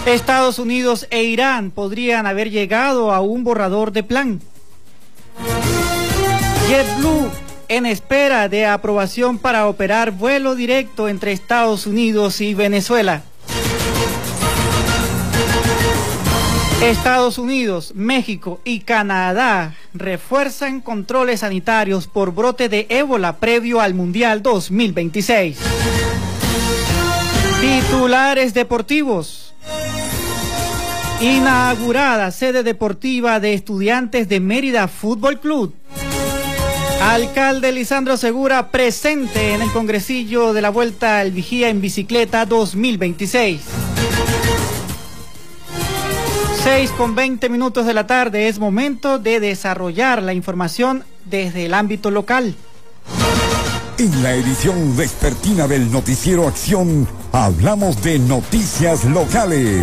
Estados Unidos e Irán podrían haber llegado a un borrador de plan. JetBlue en espera de aprobación para operar vuelo directo entre Estados Unidos y Venezuela. Estados Unidos, México y Canadá refuerzan controles sanitarios por brote de ébola previo al Mundial 2026. Titulares deportivos. Inaugurada sede deportiva de Estudiantes de Mérida Fútbol Club. Alcalde Lisandro Segura presente en el congresillo de la Vuelta al Vigía en Bicicleta 2026. 6:20 de la tarde, es momento de desarrollar la información desde el ámbito local. En la edición vespertina del Noticiero Acción, hablamos de noticias locales.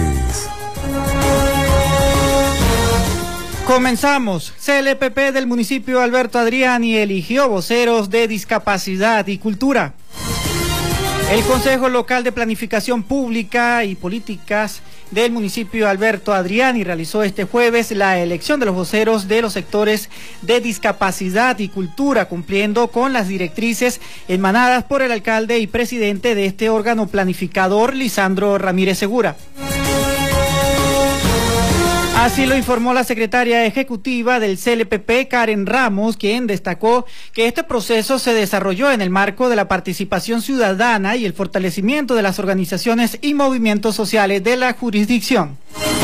Comenzamos. CLPP del municipio Alberto Adriani eligió voceros de discapacidad y cultura. El Consejo Local de Planificación Pública y Políticas del municipio Alberto Adriani realizó este jueves la elección de los voceros de los sectores de discapacidad y cultura, cumpliendo con las directrices emanadas por el alcalde y presidente de este órgano planificador, Lisandro Ramírez Segura. Así lo informó la secretaria ejecutiva del CLPP, Karen Ramos, quien destacó que este proceso se desarrolló en el marco de la participación ciudadana y el fortalecimiento de las organizaciones y movimientos sociales de la jurisdicción.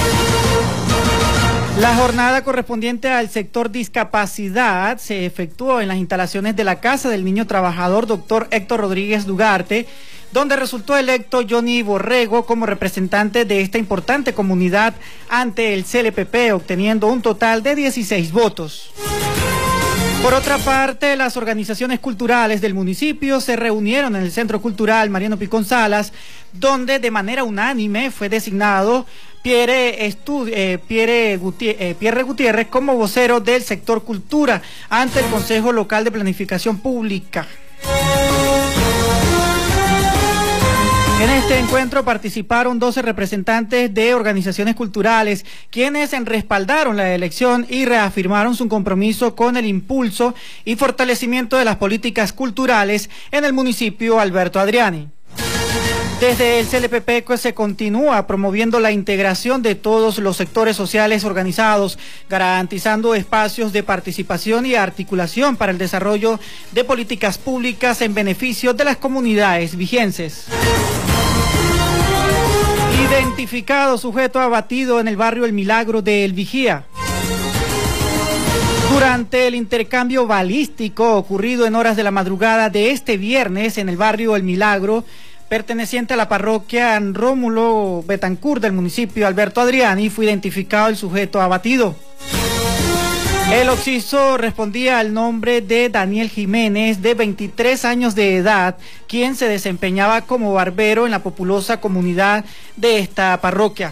La jornada correspondiente al sector discapacidad se efectuó en las instalaciones de la Casa del Niño Trabajador, doctor Héctor Rodríguez Dugarte, donde resultó electo Johnny Borrego como representante de esta importante comunidad ante el CLPP, obteniendo un total de 16 votos. Por otra parte, las organizaciones culturales del municipio se reunieron en el Centro Cultural Mariano Picón Salas, donde de manera unánime fue designado Pierre Gutiérrez como vocero del sector cultura ante el Consejo Local de Planificación Pública. En este encuentro participaron 12 representantes de organizaciones culturales, quienes respaldaron la elección y reafirmaron su compromiso con el impulso y fortalecimiento de las políticas culturales en el municipio Alberto Adriani. Desde el CLPP se continúa promoviendo la integración de todos los sectores sociales organizados, garantizando espacios de participación y articulación para el desarrollo de políticas públicas en beneficio de las comunidades vigienses. Identificado sujeto abatido en el barrio El Milagro de El Vigía. Durante el intercambio balístico ocurrido en horas de la madrugada de este viernes en el barrio El Milagro, perteneciente a la parroquia Rómulo Betancourt del municipio Alberto Adriani, fue identificado el sujeto abatido. El occiso respondía al nombre de Daniel Jiménez, de 23 años de edad, quien se desempeñaba como barbero en la populosa comunidad de esta parroquia.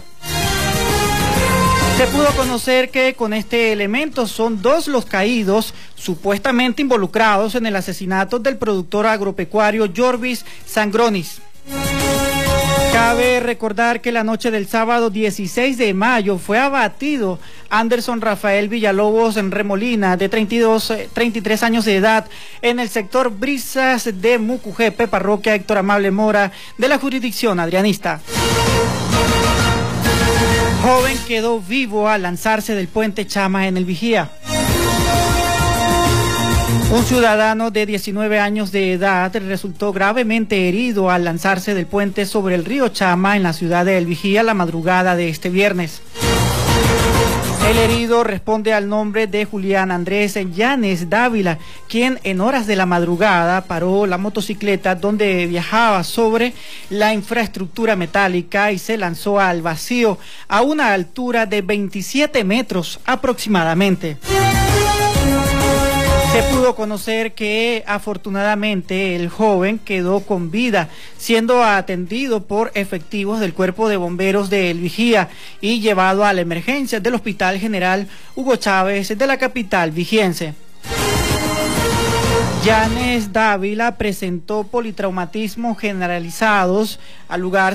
Se pudo conocer que con este elemento son 2 los caídos supuestamente involucrados en el asesinato del productor agropecuario Jorvis Sangronis. Cabe recordar que la noche del sábado 16 de mayo fue abatido Anderson Rafael Villalobos en Remolina, de 33 años de edad, en el sector Brisas de Mucujepe, parroquia Héctor Amable Mora, de la jurisdicción adrianista. Joven quedó vivo al lanzarse del puente Chama en El Vigía. Un ciudadano de 19 años de edad resultó gravemente herido al lanzarse del puente sobre el río Chama en la ciudad de El Vigía la madrugada de este viernes. El herido responde al nombre de Julián Andrés Llanes Dávila, quien en horas de la madrugada paró la motocicleta donde viajaba sobre la infraestructura metálica y se lanzó al vacío a una altura de 27 metros aproximadamente. Se pudo conocer que afortunadamente el joven quedó con vida, siendo atendido por efectivos del Cuerpo de Bomberos de El Vigía y llevado a la emergencia del Hospital General Hugo Chávez de la capital vigiense. Llanes Dávila presentó politraumatismos generalizados. Al lugar